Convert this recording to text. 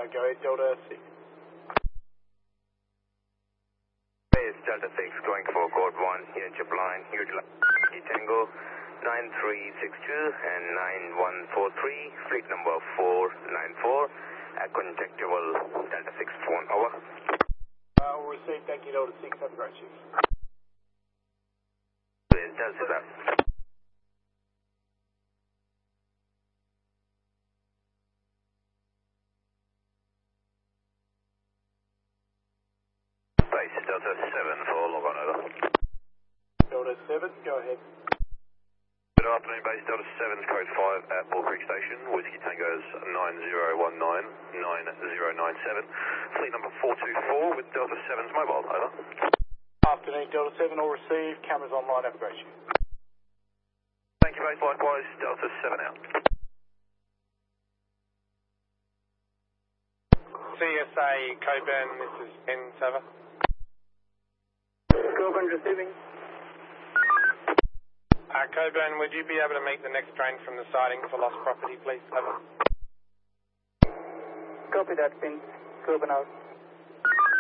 go ahead, Delta 6. Base Delta 6 going for code 1, here chip line, utilize Tango 9362 and 9143, fleet number 494, contactable Delta 6 phone, over. We'll receive, thank you, Delta 6, have a great shift. Base Delta 6. Base Delta 7 for log on, over. Delta 7, go ahead. Good afternoon, Base Delta 7's code 5 at Bull Creek Station, Whiskey Tango's 9097, fleet number 424 with Delta 7's mobile, over. Afternoon, Delta 7, all received, cameras online, have a great shift. Thank you, Base, likewise, Delta 7 out. CSA Coburn, this is Ben Sava. Coburn receiving. Coburn, would you be able to make the next train from the siding for lost property, please? Over. Copy that, Pin. Coburn out.